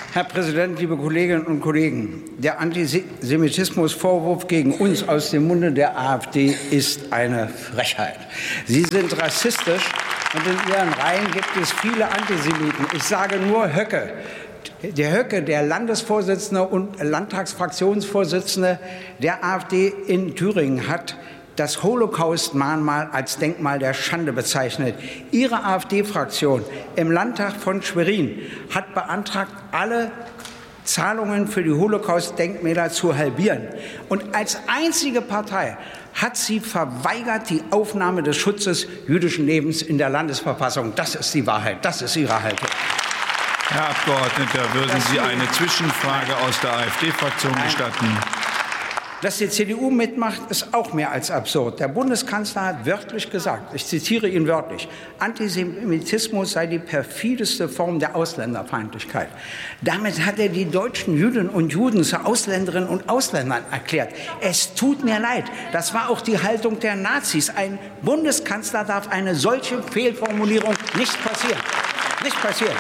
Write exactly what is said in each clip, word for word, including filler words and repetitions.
Herr Präsident, liebe Kolleginnen und Kollegen! Der Antisemitismusvorwurf gegen uns aus dem Munde der AfD ist eine Frechheit. Sie sind rassistisch und in Ihren Reihen gibt es viele Antisemiten. Ich sage nur Höcke. Der Höcke, der Landesvorsitzende und Landtagsfraktionsvorsitzende der AfD in Thüringen, hat das Holocaust-Mahnmal als Denkmal der Schande bezeichnet. Ihre AfD-Fraktion im Landtag von Schwerin hat beantragt, alle Zahlungen für die Holocaust-Denkmäler zu halbieren. Und als einzige Partei hat sie verweigert die Aufnahme des Schutzes jüdischen Lebens in der Landesverfassung. Das ist die Wahrheit. Das ist Ihre Haltung. Herr Abgeordneter, würden Sie eine Zwischenfrage aus der AfD-Fraktion gestatten? Dass die C D U mitmacht, ist auch mehr als absurd. Der Bundeskanzler hat wörtlich gesagt, ich zitiere ihn wörtlich, Antisemitismus sei die perfideste Form der Ausländerfeindlichkeit. Damit hat er die deutschen Jüdinnen und Juden zu Ausländerinnen und Ausländern erklärt. Es tut mir leid, das war auch die Haltung der Nazis. Ein Bundeskanzler darf eine solche Fehlformulierung nicht passieren. Nicht passieren.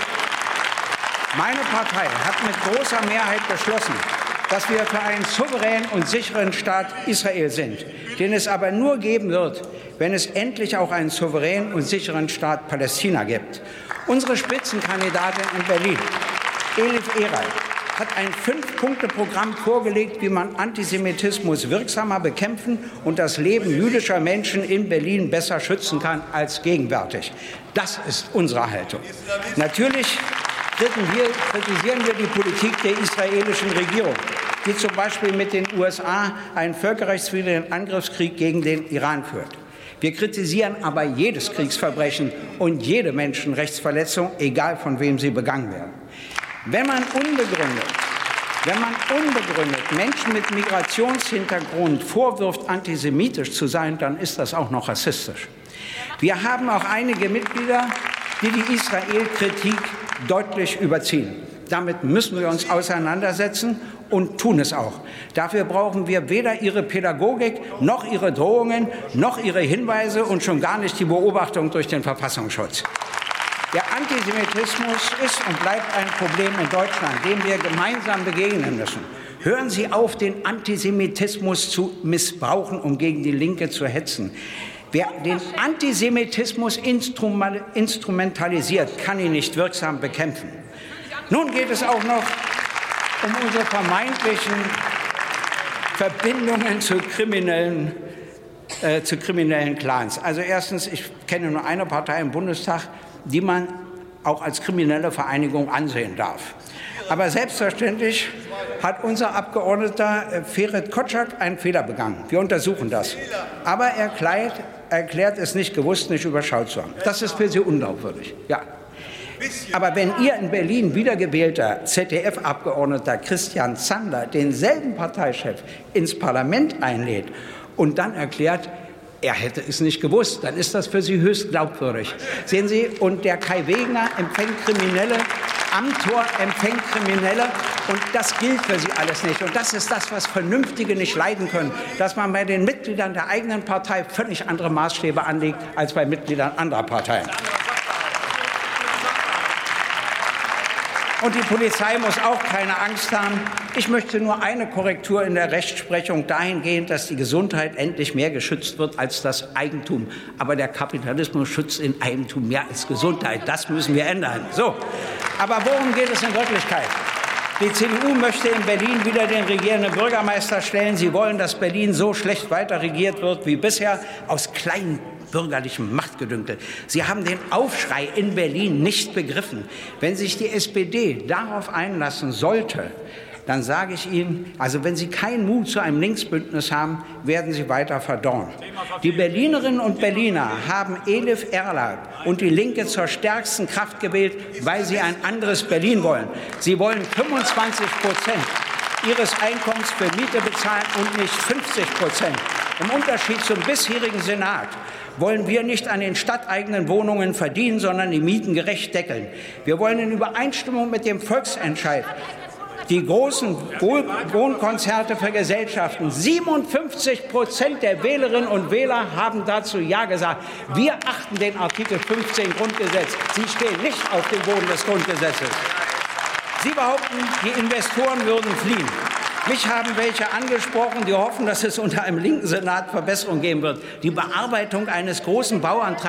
Meine Partei hat mit großer Mehrheit beschlossen, dass wir für einen souveränen und sicheren Staat Israel sind, den es aber nur geben wird, wenn es endlich auch einen souveränen und sicheren Staat Palästina gibt. Unsere Spitzenkandidatin in Berlin, Elif Eray, hat ein Fünf-Punkte-Programm vorgelegt, wie man Antisemitismus wirksamer bekämpfen und das Leben jüdischer Menschen in Berlin besser schützen kann als gegenwärtig. Das ist unsere Haltung. Natürlich Wir, kritisieren wir die Politik der israelischen Regierung, die zum Beispiel mit den U S A einen völkerrechtswidrigen Angriffskrieg gegen den Iran führt. Wir kritisieren aber jedes Kriegsverbrechen und jede Menschenrechtsverletzung, egal von wem sie begangen werden. Wenn man unbegründet, wenn man unbegründet Menschen mit Migrationshintergrund vorwirft, antisemitisch zu sein, dann ist das auch noch rassistisch. Wir haben auch einige Mitglieder, die die Israel-Kritik deutlich überziehen. Damit müssen wir uns auseinandersetzen und tun es auch. Dafür brauchen wir weder Ihre Pädagogik, noch Ihre Drohungen, noch Ihre Hinweise und schon gar nicht die Beobachtung durch den Verfassungsschutz. Der Antisemitismus ist und bleibt ein Problem in Deutschland, dem wir gemeinsam begegnen müssen. Hören Sie auf, den Antisemitismus zu missbrauchen, um gegen die Linke zu hetzen. Wer den Antisemitismus instrumentalisiert, kann ihn nicht wirksam bekämpfen. Nun geht es auch noch um unsere vermeintlichen Verbindungen zu kriminellen, äh, zu kriminellen Clans. Also erstens, ich kenne nur eine Partei im Bundestag, die man auch als kriminelle Vereinigung ansehen darf. Aber selbstverständlich hat unser Abgeordneter Ferit Kotschak einen Fehler begangen. Wir untersuchen das. Aber er erklärt, erklärt es nicht gewusst, nicht überschaut zu haben. Das ist für Sie unglaubwürdig. Ja. Aber wenn Ihr in Berlin wiedergewählter Z D F-Abgeordneter Christian Zander denselben Parteichef ins Parlament einlädt und dann erklärt, er hätte es nicht gewusst, dann ist das für Sie höchst glaubwürdig. Sehen Sie, und der Kai Wegner empfängt Kriminelle, Amthor empfängt Kriminelle, und das gilt für Sie alles nicht. Und das ist das, was Vernünftige nicht leiden können, dass man bei den Mitgliedern der eigenen Partei völlig andere Maßstäbe anlegt als bei Mitgliedern anderer Parteien. Und die Polizei muss auch keine Angst haben. Ich möchte nur eine Korrektur in der Rechtsprechung dahingehend, dass die Gesundheit endlich mehr geschützt wird als das Eigentum. Aber der Kapitalismus schützt in Eigentum mehr als Gesundheit. Das müssen wir ändern. So. Aber worum geht es in Wirklichkeit? Die C D U möchte in Berlin wieder den regierenden Bürgermeister stellen. Sie wollen, dass Berlin so schlecht weiter regiert wird wie bisher, aus kleinen bürgerlichem Machtgedünkel. Sie haben den Aufschrei in Berlin nicht begriffen. Wenn sich die S P D darauf einlassen sollte, dann sage ich Ihnen, also wenn Sie keinen Mut zu einem Linksbündnis haben, werden Sie weiter verdorren. Die Berlinerinnen und Berliner haben Elif Eray und die Linke zur stärksten Kraft gewählt, weil sie ein anderes Berlin wollen. Sie wollen fünfundzwanzig Prozent ihres Einkommens für Miete bezahlen und nicht fünfzig Prozent. Im Unterschied zum bisherigen Senat wollen wir nicht an den stadteigenen Wohnungen verdienen, sondern die Mieten gerecht deckeln. Wir wollen in Übereinstimmung mit dem Volksentscheid die großen Wohnkonzerte vergesellschaften. siebenundfünfzig Prozent der Wählerinnen und Wähler haben dazu Ja gesagt. Wir achten den Artikel fünfzehn Grundgesetz. Sie stehen nicht auf dem Boden des Grundgesetzes. Sie behaupten, die Investoren würden fliehen. Mich haben welche angesprochen, die hoffen, dass es unter einem linken Senat Verbesserungen geben wird. Die Bearbeitung eines großen Bauantrags